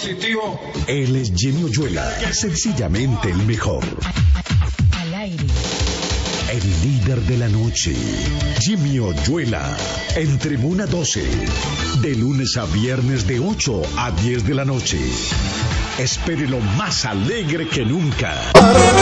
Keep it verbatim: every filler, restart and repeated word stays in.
positivo. Él es Jimmy Oyuela, sencillamente el mejor. Al aire. El líder de la noche, Jimmy Oyuela, en Tribuna doce, de lunes a viernes de ocho a diez de la noche. Espérelo más alegre que nunca.